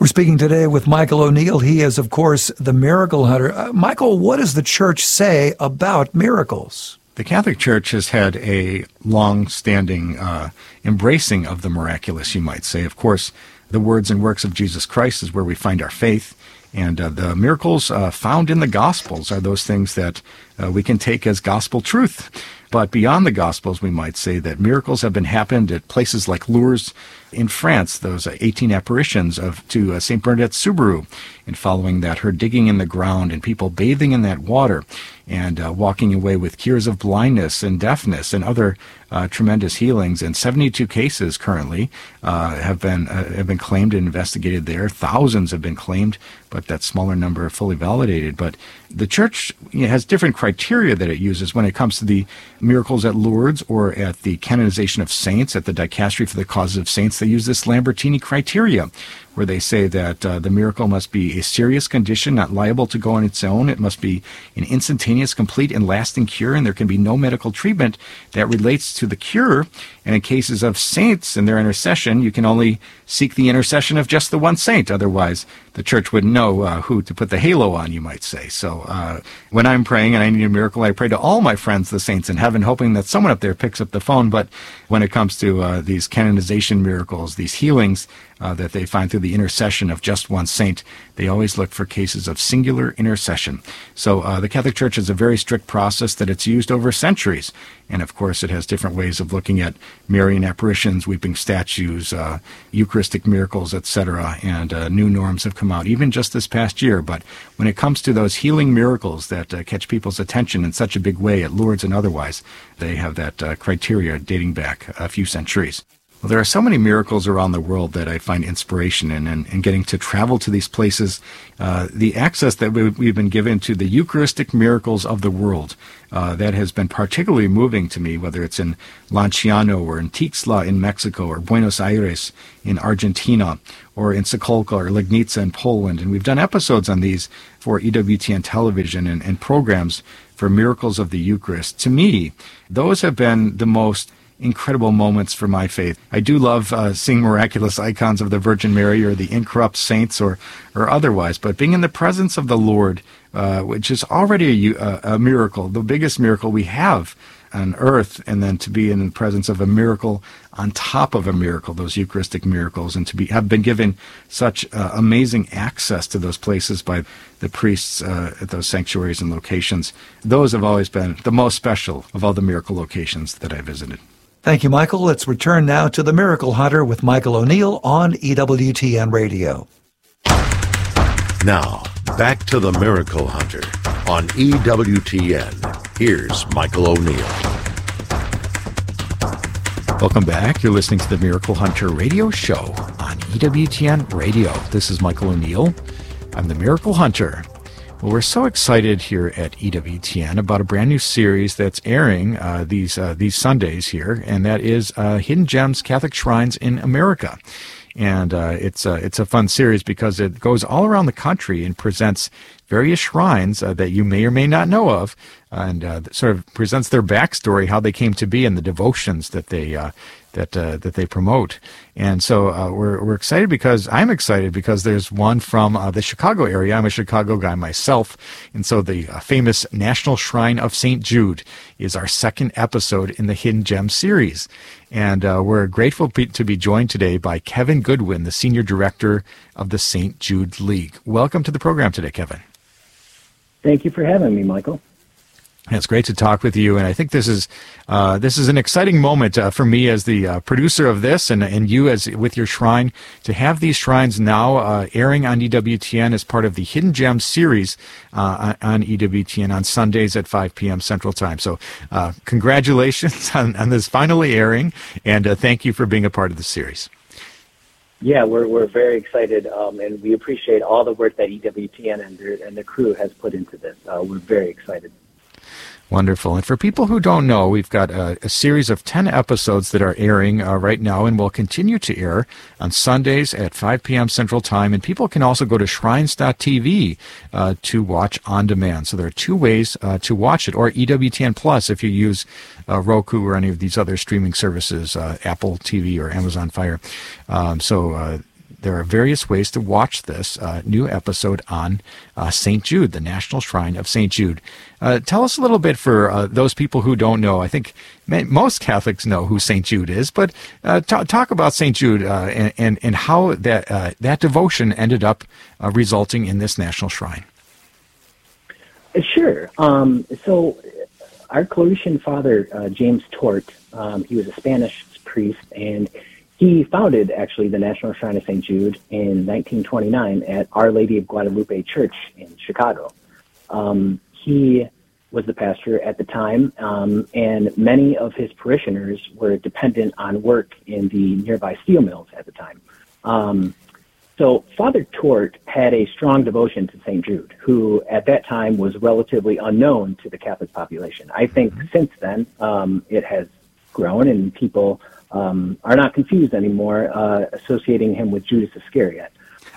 speaking today with Michael O'Neill. He is, of course, the miracle hunter. Michael, what does the church say about miracles? The Catholic Church has had a long-standing embracing of the miraculous, you might say. Of course, the words and works of Jesus Christ is where we find our faith. And the miracles found in the Gospels are those things that we can take as gospel truth. But beyond the Gospels, we might say that miracles have been happened at places like Lourdes in France, those 18 apparitions to St. Bernadette Soubirous, and following that, her digging in the ground and people bathing in that water and walking away with cures of blindness and deafness and other tremendous healings. And 72 cases currently have been claimed and investigated there. Thousands have been claimed, but that smaller number are fully validated. But the Church has different criteria that it uses when it comes to the miracles at Lourdes or at the canonization of saints, at the Dicastery for the Causes of Saints. They use this Lambertini criteria, where they say that the miracle must be a serious condition, not liable to go on its own. It must be an instantaneous, complete, and lasting cure, and there can be no medical treatment that relates to the cure. And in cases of saints and their intercession, you can only seek the intercession of just the one saint. Otherwise, the Church wouldn't know who to put the halo on, you might say. So when I'm praying and I need a miracle, I pray to all my friends, the saints in heaven, hoping that someone up there picks up the phone. But when it comes to these canonization miracles, these healings that they find through the intercession of just one saint, they always look for cases of singular intercession. So the Catholic Church has a very strict process that it's used over centuries. And of course, it has different ways of looking at Marian apparitions, weeping statues, Eucharistic miracles, etc. And new norms have come out, even just this past year. But when it comes to those healing miracles that catch people's attention in such a big way at Lourdes and otherwise, they have that criteria dating back a few centuries. Well, there are so many miracles around the world that I find inspiration in, and getting to travel to these places, the access that we've been given to the Eucharistic miracles of the world, that has been particularly moving to me, whether it's in Lanciano or in Tixla in Mexico or Buenos Aires in Argentina or in Sokolka or Legnica in Poland. And we've done episodes on these for EWTN television and programs for miracles of the Eucharist. To me, those have been the most incredible moments for my faith. I do love seeing miraculous icons of the Virgin Mary or the incorrupt saints or otherwise, but being in the presence of the Lord, which is already a miracle, the biggest miracle we have on earth, and then to be in the presence of a miracle on top of a miracle, those Eucharistic miracles, and to have been given such amazing access to those places by the priests at those sanctuaries and locations. Those have always been the most special of all the miracle locations that I visited. Thank you, Michael. Let's return now to The Miracle Hunter with Michael O'Neill on EWTN Radio. Now, back to The Miracle Hunter on EWTN. Here's Michael O'Neill. Welcome back. You're listening to The Miracle Hunter radio show on EWTN Radio. This is Michael O'Neill. I'm The Miracle Hunter. Well, we're so excited here at EWTN about a brand new series that's airing these Sundays here, and that is Hidden Gems Catholic Shrines in America. And it's a fun series because it goes all around the country and presents various shrines that you may or may not know of, and sort of presents their backstory, how they came to be, and the devotions that they promote. And so we're excited because I'm excited because there's one from the Chicago area. I'm a Chicago guy myself, and so the famous National Shrine of St. Jude is our second episode in the Hidden Gems series. And we're grateful to be joined today by Kevin Goodwin, the Senior Director of the St. Jude League. Welcome to the program today, Kevin. Thank you for having me, Michael. It's great to talk with you, and I think this is an exciting moment for me as the producer of this, and you as with your shrine, to have these shrines now airing on EWTN as part of the Hidden Gems series on EWTN on Sundays at 5 p.m. Central Time. So congratulations on this finally airing, and thank you for being a part of the series. Yeah, we're very excited, and we appreciate all the work that EWTN and the crew has put into this. We're very excited. Wonderful. And for people who don't know, we've got a series of 10 episodes that are airing right now and will continue to air on Sundays at 5 p.m. Central Time. And people can also go to shrines.tv to watch on demand. So there are two ways to watch it, or EWTN Plus if you use Roku or any of these other streaming services, Apple TV or Amazon Fire. there are various ways to watch this new episode on St. Jude, the National Shrine of St. Jude. Tell us a little bit for those people who don't know. I think most Catholics know who St. Jude is, but talk about St. Jude and how that devotion ended up resulting in this national shrine. Sure. So our Claretian father, James Tort, he was a Spanish priest, and he founded, actually, the National Shrine of St. Jude in 1929 at Our Lady of Guadalupe Church in Chicago. He was the pastor at the time, and many of his parishioners were dependent on work in the nearby steel mills at the time. So Father Tort had a strong devotion to St. Jude, who at that time was relatively unknown to the Catholic population. I think since then it has grown, and people are not confused anymore associating him with Judas Iscariot.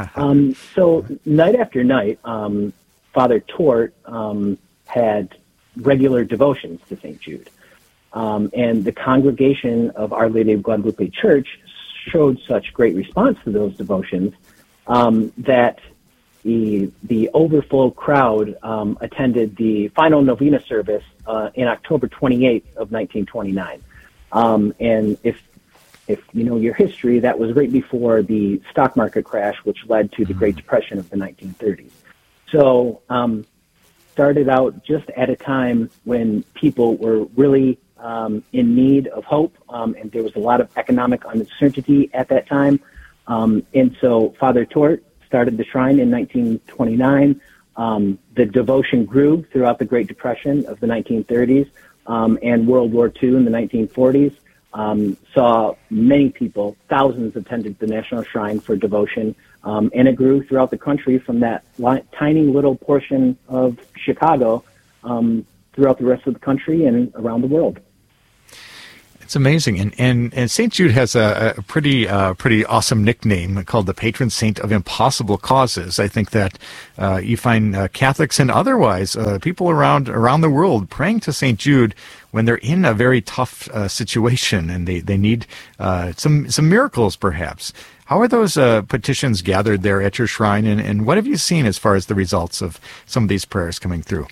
So night after night, Father Tort had regular devotions to St. Jude. And the congregation of Our Lady of Guadalupe Church showed such great response to those devotions that the overflow crowd attended the final novena service in October 28th of 1929. And if you know your history, that was right before the stock market crash, which led to the Great Depression of the 1930s. So started out just at a time when people were really in need of hope, and there was a lot of economic uncertainty at that time. And so Father Tort started the shrine in 1929. The devotion grew throughout the Great Depression of the 1930s and World War II in the 1940s. Saw many people, thousands attended the National Shrine for devotion, and it grew throughout the country from that tiny little portion of Chicago throughout the rest of the country and around the world. It's amazing, and St. Jude has a pretty awesome nickname called the patron saint of impossible causes. I think that you find Catholics and otherwise people around the world praying to St. Jude when they're in a very tough situation and they need some miracles, perhaps. How are those petitions gathered there at your shrine, and what have you seen as far as the results of some of these prayers coming through?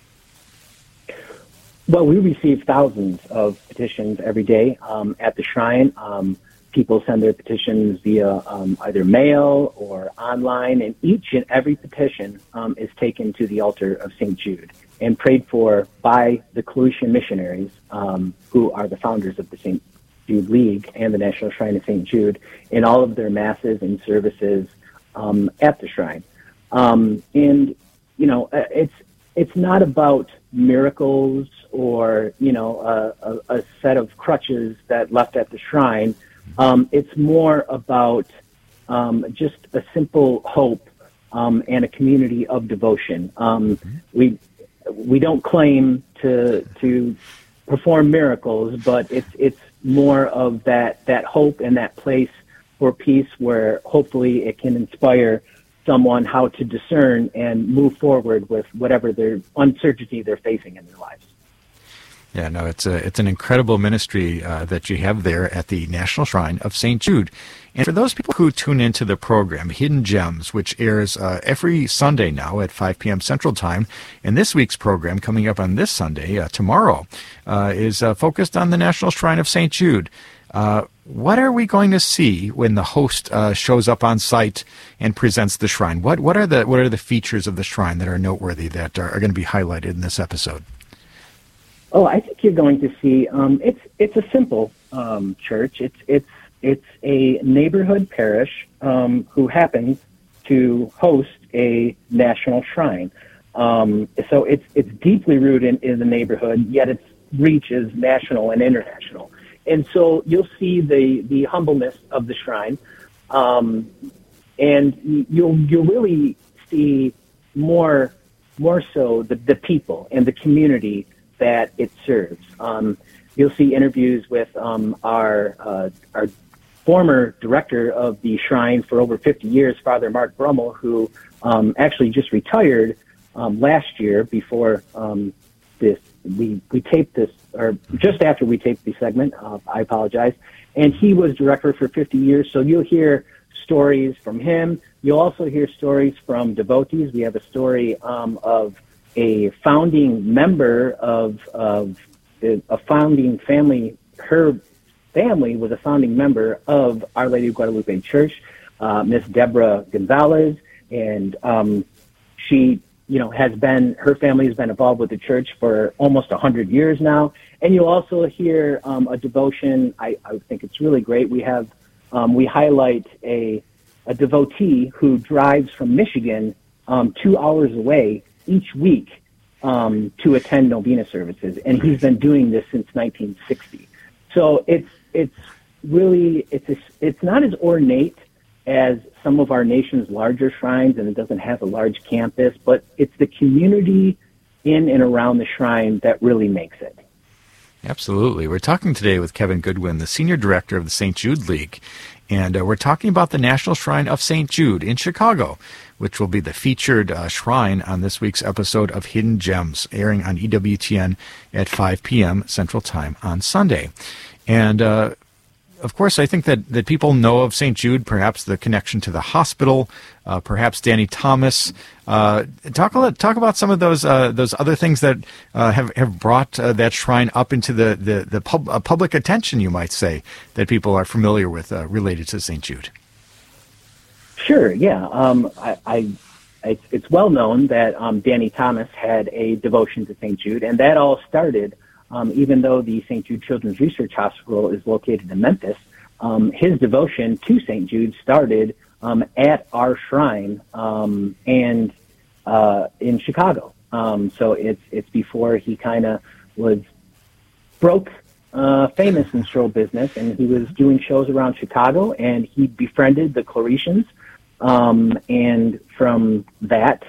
Well, we receive thousands of petitions every day at the shrine. People send their petitions via either mail or online, and each and every petition is taken to the altar of St. Jude and prayed for by the Claretian missionaries, who are the founders of the St. Jude League and the National Shrine of St. Jude, in all of their masses and services at the shrine. And, you know, it's not about miracles or, you know, a set of crutches that left at the shrine. It's more about just a simple hope and a community of devotion. We don't claim to perform miracles, but it's more of that hope and that place for peace where hopefully it can inspire someone how to discern and move forward with whatever their uncertainty they're facing in their lives. Yeah, no, it's an incredible ministry that you have there at the National Shrine of St. Jude. And for those people who tune into the program, Hidden Gems, which airs every Sunday now at 5 p.m. Central Time, and this week's program coming up on this Sunday, tomorrow, is focused on the National Shrine of St. Jude. What are we going to see when the host shows up on site and presents the shrine? What are the features of the shrine that are noteworthy that are going to be highlighted in this episode? Oh, I think you're going to see. It's a simple church. It's a neighborhood parish who happens to host a national shrine. So it's deeply rooted in the neighborhood, yet its reach is national and international. And so you'll see the humbleness of the shrine, and you'll really see more so the people and the community that it serves. You'll see interviews with our former director of the shrine for over 50 years, Father Mark Brummel, who actually just retired last year before we taped this, or just after we taped the segment. I apologize. And he was director for 50 years, so you'll hear stories from him. You'll also hear stories from devotees. We have a story of a founding member of a founding family. Her family was a founding member of Our Lady of Guadalupe Church, Miss Deborah Gonzalez, and she, her family has been involved with the church for almost 100 years now. And you'll also hear a devotion. I think it's really great. We highlight a devotee who drives from Michigan 2 hours away each week to attend novena services, and he's been doing this since 1960. So it's not as ornate as some of our nation's larger shrines, and it doesn't have a large campus, but it's the community in and around the shrine that really makes it. Absolutely. We're talking today with Kevin Goodwin, the Senior Director of the St. Jude League, and we're talking about the National Shrine of St. Jude in Chicago, which will be the featured shrine on this week's episode of Hidden Gems, airing on EWTN at 5 p.m. Central Time on Sunday. And of course, I think that people know of St. Jude, perhaps the connection to the hospital, perhaps Danny Thomas. Talk about some of those other things that have brought that shrine up into the public attention, you might say, that people are familiar with related to St. Jude. Sure, yeah. It's well known that Danny Thomas had a devotion to St. Jude, and that all started. Even though the St. Jude Children's Research Hospital is located in Memphis, his devotion to St. Jude started at our shrine and in Chicago. So it's before he kind of was broke famous in show business, and he was doing shows around Chicago, and he befriended the Claretians, and from that,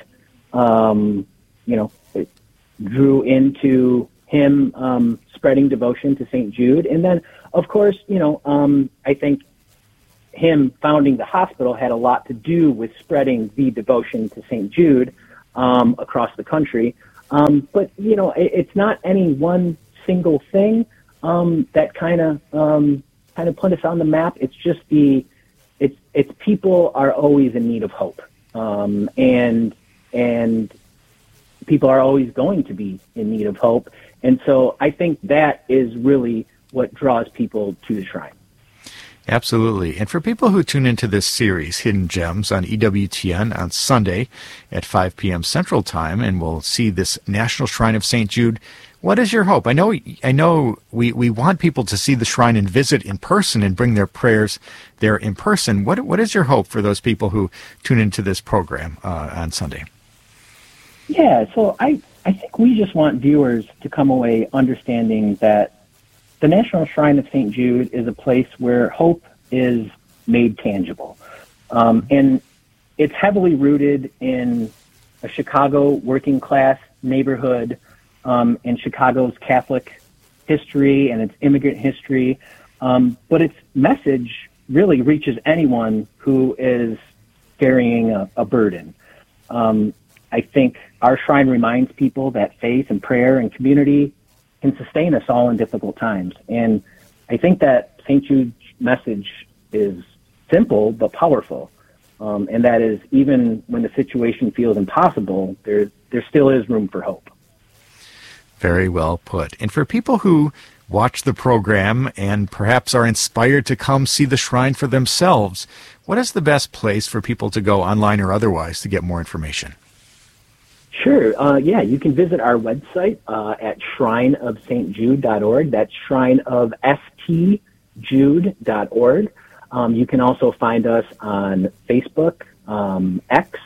it drew into him spreading devotion to St. Jude. And then, of course, I think him founding the hospital had a lot to do with spreading the devotion to St. Jude across the country. But, it's not any one single thing that kind of put us on the map. It's just it's people are always in need of hope. And people are always going to be in need of hope. And so I think that is really what draws people to the shrine. Absolutely. And for people who tune into this series, Hidden Gems, on EWTN on Sunday at 5 p.m. Central Time, and we'll see this National Shrine of St. Jude, what is your hope? I know we want people to see the shrine and visit in person and bring their prayers there in person. What is your hope for those people who tune into this program on Sunday? Yeah, so I think we just want viewers to come away understanding that the National Shrine of St. Jude is a place where hope is made tangible. And it's heavily rooted in a Chicago working class neighborhood, in Chicago's Catholic history and its immigrant history. But its message really reaches anyone who is carrying a burden. I think our shrine reminds people that faith and prayer and community can sustain us all in difficult times. And I think that St. Jude's message is simple but powerful. And that is, even when the situation feels impossible, there still is room for hope. Very well put. And for people who watch the program and perhaps are inspired to come see the shrine for themselves, what is the best place for people to go, online or otherwise, to get more information? Sure. You can visit our website at shrineofstjude.org. That's shrineofstjude.org. You can also find us on Facebook, X,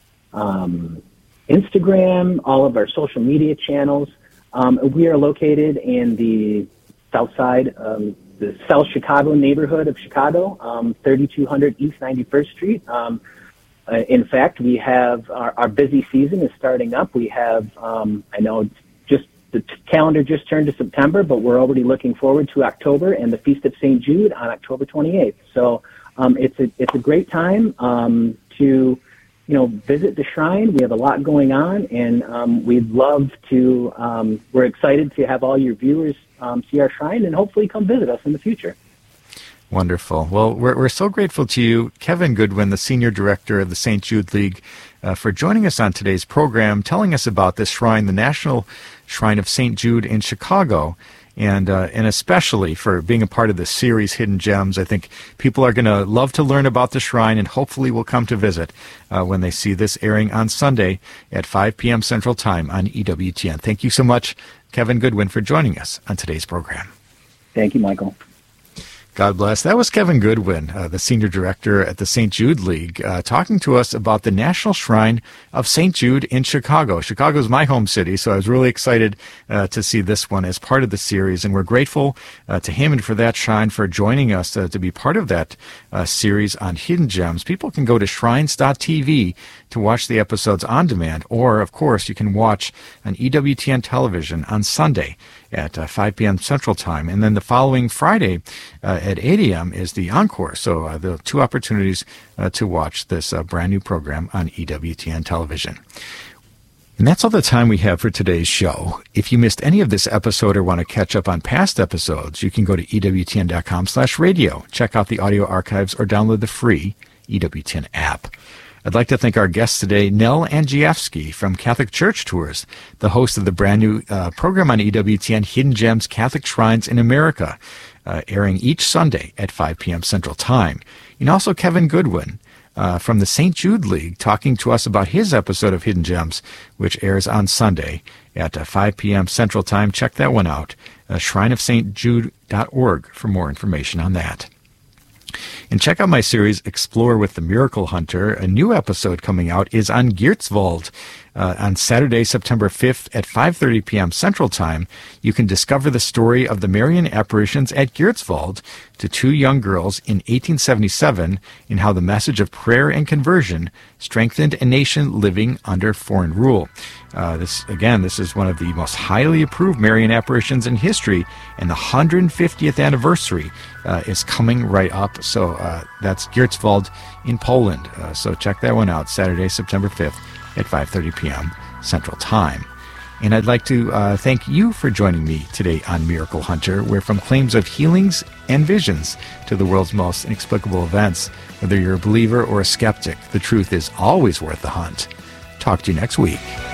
Instagram, all of our social media channels. We are located in the south side, the South Chicago neighborhood of Chicago, 3200 East 91st Street. In fact, we have our busy season is starting up. We have, I know the calendar just turned to September, but we're already looking forward to October and the Feast of St. Jude on October 28th. So it's a great time to visit the shrine. We have a lot going on, and we'd love to. We're excited to have all your viewers see our shrine and hopefully come visit us in the future. Wonderful. Well, we're so grateful to you, Kevin Goodwin, the Senior Director of the St. Jude League, for joining us on today's program, telling us about this shrine, the National Shrine of St. Jude in Chicago, and especially for being a part of this series, Hidden Gems. I think people are going to love to learn about the shrine and hopefully will come to visit when they see this airing on Sunday at 5 p.m. Central Time on EWTN. Thank you so much, Kevin Goodwin, for joining us on today's program. Thank you, Michael. God bless. That was Kevin Goodwin, the Senior Director at the St. Jude League, talking to us about the National Shrine of St. Jude in Chicago. Chicago is my home city, so I was really excited to see this one as part of the series, and we're grateful to him and for that shrine for joining us to be part of that series on Hidden Gems. People can go to shrines.tv to watch the episodes on demand, or, of course, you can watch on EWTN television on Sunday at 5 p.m. Central Time. And then the following Friday at 8 a.m. is the encore. So the two opportunities to watch this brand new program on EWTN television. And that's all the time we have for today's show. If you missed any of this episode or want to catch up on past episodes, you can go to EWTN.com/radio, check out the audio archives, or download the free EWTN app. I'd like to thank our guest today, Nell Andrzejewski from Catholic Church Tours, the host of the brand new program on EWTN, Hidden Gems, Catholic Shrines in America, airing each Sunday at 5 p.m. Central Time. And also Kevin Goodwin from the St. Jude League, talking to us about his episode of Hidden Gems, which airs on Sunday at 5 p.m. Central Time. Check that one out, shrineofstjude.org for more information on that. And check out my series, Explore with the Miracle Hunter. A new episode coming out is on Geertzwald. On Saturday, September 5th at 5:30 p.m. Central Time, you can discover the story of the Marian apparitions at Geertzwald to two young girls in 1877 and how the message of prayer and conversion strengthened a nation living under foreign rule. This is one of the most highly approved Marian apparitions in history, and the 150th anniversary is coming right up. So that's Geertzwald in Poland. So check that one out, Saturday, September 5th at 5:30 p.m. Central Time. And I'd like to thank you for joining me today on Miracle Hunter, where from claims of healings and visions to the world's most inexplicable events, whether you're a believer or a skeptic, the truth is always worth the hunt. Talk to you next week.